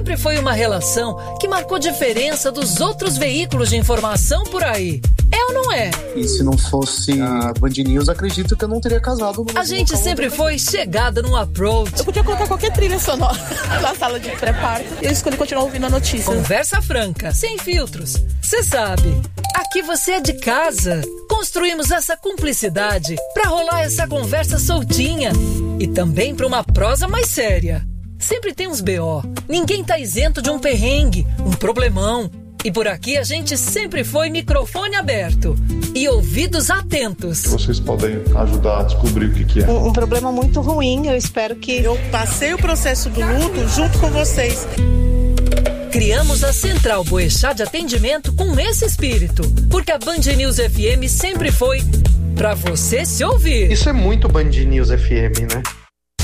sempre foi uma relação que marcou diferença dos outros veículos de informação por aí. É ou não é? E se não fosse a Band News, acredito que eu não teria casado. A gente sempre foi chegada no approach. Eu podia colocar qualquer trilha sonora na sala de pré-parto e eu escolhi continuar ouvindo a notícia. Conversa franca, sem filtros. Você sabe, aqui você é de casa. Construímos essa cumplicidade pra rolar essa conversa soltinha e também pra uma prosa mais séria. Sempre tem uns BO. Ninguém tá isento de um perrengue, um problemão. E por aqui a gente sempre foi microfone aberto e ouvidos atentos. Vocês podem ajudar a descobrir o que é. Um problema muito ruim, eu espero que... Eu passei o processo do luto junto com vocês. Criamos a Central Boechat de Atendimento com esse espírito, porque a Band News FM sempre foi pra você se ouvir. Isso é muito Band News FM, né?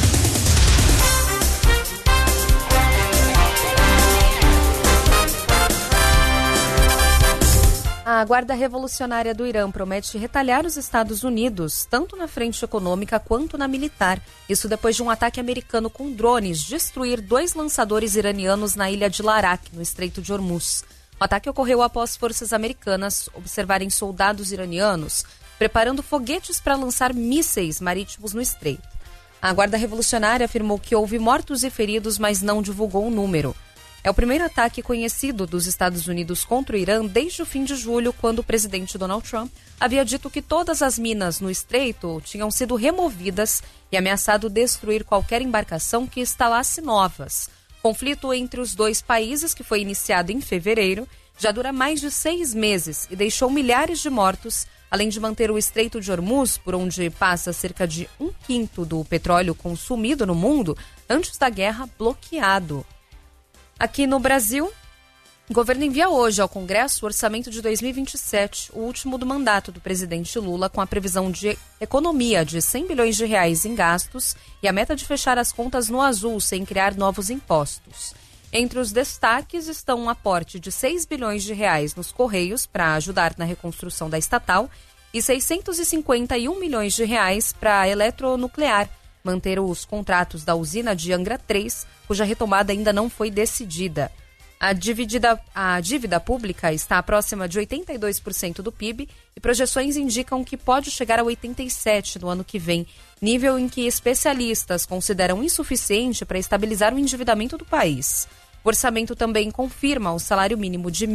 A Guarda Revolucionária do Irã promete retalhar os Estados Unidos, tanto na frente econômica quanto na militar. Isso depois de um ataque americano com drones destruir 2 lançadores iranianos na ilha de Larak, no Estreito de Hormuz. O ataque ocorreu após forças americanas observarem soldados iranianos preparando foguetes para lançar mísseis marítimos no estreito. A Guarda Revolucionária afirmou que houve mortos e feridos, mas não divulgou o número. É o primeiro ataque conhecido dos Estados Unidos contra o Irã desde o fim de julho, quando o presidente Donald Trump havia dito que todas as minas no estreito tinham sido removidas e ameaçado destruir qualquer embarcação que instalasse novas. O conflito entre os dois países, que foi iniciado em fevereiro, já dura mais de 6 meses e deixou milhares de mortos, além de manter o Estreito de Hormuz, por onde passa cerca de 1/5 do petróleo consumido no mundo, antes da guerra, bloqueado. Aqui no Brasil, o governo envia hoje ao Congresso o orçamento de 2027, o último do mandato do presidente Lula, com a previsão de economia de R$100 bilhões em gastos e a meta de fechar as contas no azul, sem criar novos impostos. Entre os destaques estão um aporte de R$6 bilhões nos Correios para ajudar na reconstrução da estatal e R$651 milhões para a eletronuclear, manter os contratos da usina de Angra 3, cuja retomada ainda não foi decidida. A dívida pública está próxima de 82% do PIB e projeções indicam que pode chegar a 87% no ano que vem, nível em que especialistas consideram insuficiente para estabilizar o endividamento do país. O orçamento também confirma o salário mínimo de R$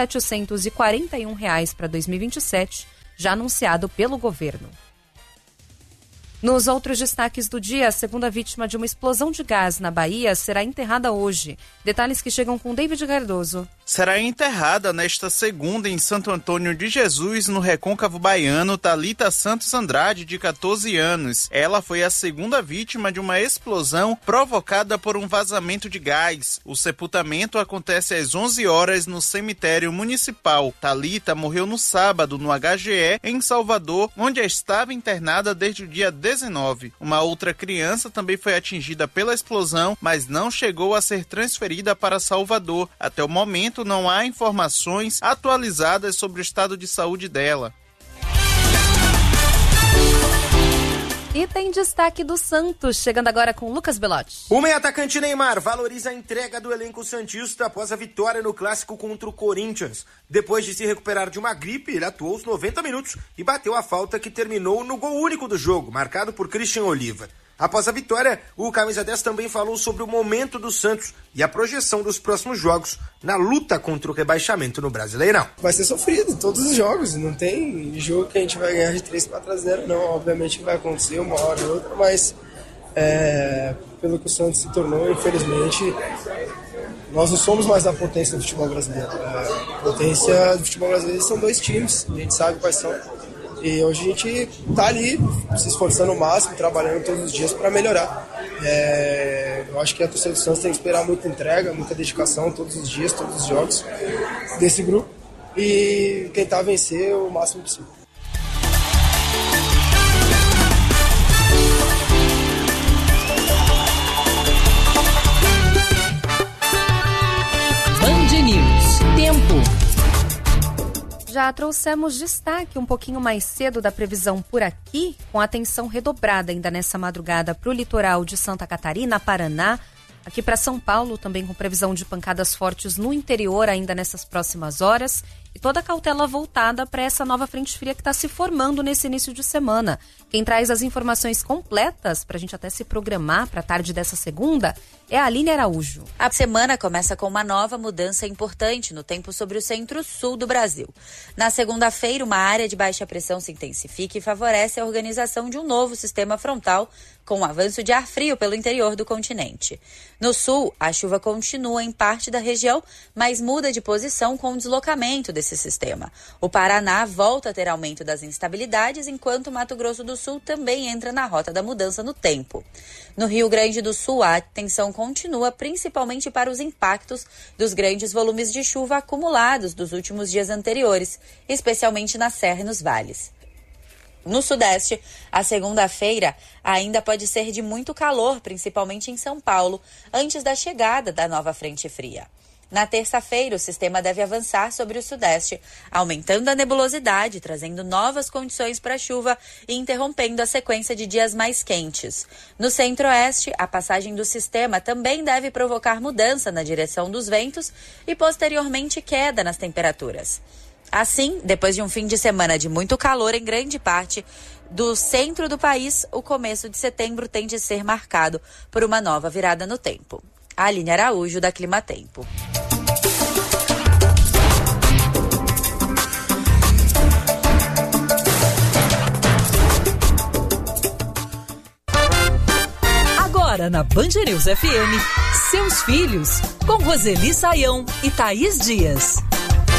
1.741 para 2027, já anunciado pelo governo. Nos outros destaques do dia, a segunda vítima de uma explosão de gás na Bahia será enterrada hoje. Detalhes que chegam com David Cardoso. Será enterrada nesta segunda em Santo Antônio de Jesus, no recôncavo baiano, Thalita Santos Andrade, de 14 anos. Ela foi a segunda vítima de uma explosão provocada por um vazamento de gás. O sepultamento acontece às 11 horas no cemitério municipal. Thalita morreu no sábado no HGE, em Salvador, onde estava internada desde o dia 19. Uma outra criança também foi atingida pela explosão, mas não chegou a ser transferida para Salvador. Até o momento, não há informações atualizadas sobre o estado de saúde dela. E tem destaque do Santos, chegando agora com Lucas Belotti. O meio-atacante Neymar valoriza a entrega do elenco santista após a vitória no clássico contra o Corinthians. Depois de se recuperar de uma gripe, ele atuou os 90 minutos e bateu a falta que terminou no gol único do jogo, marcado por Christian Oliva. Após a vitória, o Camisa 10 também falou sobre o momento do Santos e a projeção dos próximos jogos na luta contra o rebaixamento no Brasileirão. Vai ser sofrido em todos os jogos, não tem jogo que a gente vai ganhar de 3-4-0, não. Obviamente vai acontecer uma hora ou outra, mas pelo que o Santos se tornou, infelizmente, nós não somos mais a potência do futebol brasileiro. A potência do futebol brasileiro são 2 times, a gente sabe quais são. E hoje a gente está ali se esforçando ao máximo, trabalhando todos os dias para melhorar. Eu acho que a torcida do Santos tem que esperar muita entrega, muita dedicação todos os dias, todos os jogos desse grupo e tentar vencer o máximo possível. Band News. Tempo. Já trouxemos destaque um pouquinho mais cedo da previsão por aqui, com atenção redobrada ainda nessa madrugada para o litoral de Santa Catarina, Paraná, Aqui para São Paulo, também com previsão de pancadas fortes no interior ainda nessas próximas horas. E toda a cautela voltada para essa nova frente fria que está se formando nesse início de semana. Quem traz as informações completas, para a gente até se programar para a tarde dessa segunda, é a Aline Araújo. A semana começa com uma nova mudança importante no tempo sobre o centro-sul do Brasil. Na segunda-feira, uma área de baixa pressão se intensifica e favorece a organização de um novo sistema frontal com o avanço de ar frio pelo interior do continente. No sul, a chuva continua em parte da região, mas muda de posição com o deslocamento desse sistema. O Paraná volta a ter aumento das instabilidades, enquanto o Mato Grosso do Sul também entra na rota da mudança no tempo. No Rio Grande do Sul, a atenção continua principalmente para os impactos dos grandes volumes de chuva acumulados dos últimos dias anteriores, especialmente na serra e nos vales. No Sudeste, a segunda-feira ainda pode ser de muito calor, principalmente em São Paulo, antes da chegada da nova frente fria. Na terça-feira, o sistema deve avançar sobre o Sudeste, aumentando a nebulosidade, trazendo novas condições para chuva e interrompendo a sequência de dias mais quentes. No Centro-Oeste, a passagem do sistema também deve provocar mudança na direção dos ventos e, posteriormente, queda nas temperaturas. Assim, depois de um fim de semana de muito calor em grande parte do centro do país, o começo de setembro tende a ser marcado por uma nova virada no tempo. Aline Araújo, da Climatempo. Agora na Band News FM, seus filhos, com Roseli Saião e Thaís Dias.